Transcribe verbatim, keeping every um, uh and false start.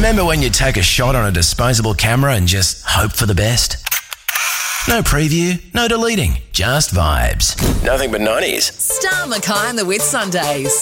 Remember when you take a shot on a disposable camera and just hope for the best? No preview, no deleting, just vibes. Nothing but nineties. Star Mackay and the Whit Sundays.